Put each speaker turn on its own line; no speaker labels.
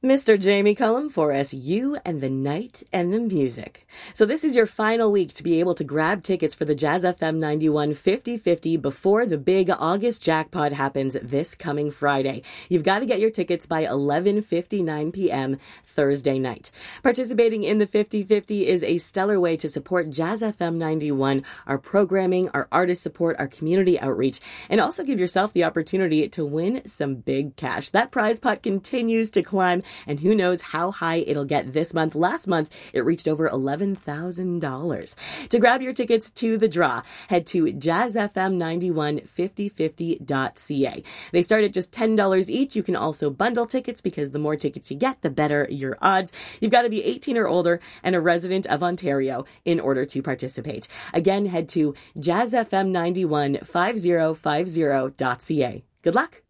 Mr. Jamie Cullum for us, You and the Night and the Music. So this is your final week to be able to grab tickets for the Jazz FM 91 50/50 before the big August jackpot happens this coming Friday. You've got to get your tickets by 11:59 p.m. Thursday night. Participating in the 50/50 is a stellar way to support Jazz FM 91, our programming, our artist support, our community outreach, and also give yourself the opportunity to win some big cash. That prize pot continues to climb, and who knows how high it'll get this month. Last month, it reached over $11,000. To grab your tickets to the draw, head to jazzfm915050.ca. They start at just $10 each. You can also bundle tickets because the more tickets you get, the better your odds. You've got to be 18 or older and a resident of Ontario in order to participate. Again, head to jazzfm915050.ca. Good luck.